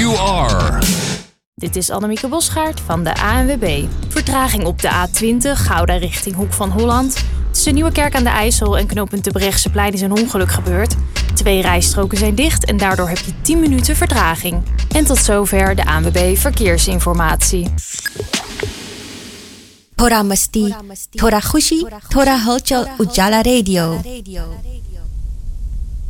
you are. Dit is Annemieke Bosgaard van de ANWB. Vertraging op de A20, Gouda richting Hoek van Holland. Tussen Nieuwekerk aan de IJssel en knooppunt de Brechtseplein is een ongeluk gebeurd. 2 rijstroken zijn dicht en daardoor heb je 10 minuten vertraging. En tot zover de ANWB Verkeersinformatie. Thora Masti, Thora Khushi, Thora Halchal Ujala Radio.